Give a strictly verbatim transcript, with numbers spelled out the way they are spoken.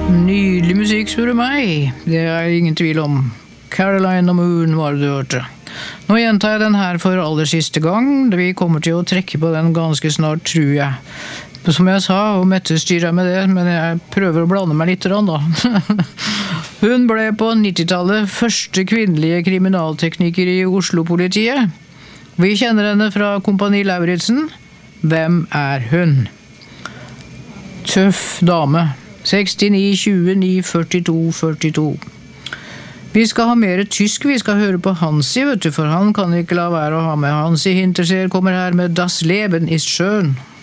Nydelig musikk, spør du meg. Det er ingen tvil om. Caroline og Moon var det du hørte. Nå gjentar jeg den her for aller siste gang. Vi kommer til å trekke på den ganske snart, tror jeg. Som jeg sa, og Mette styrer med det, men jeg prøver å blande meg litt da. Hun ble på nittitallet første kvinnelige kriminaltekniker i Oslo-politiet. Vi kjenner henne fra Kompani Lauritzen. Hvem er hun? Tøff dame. sekstini tjueni førtito førtito. Vi skal ha mer tysk, vi skal høre på Hansi, vet du, for han kan ikke la være å ha med. Hansi Hinterseer kommer her med Das Leben ist schön.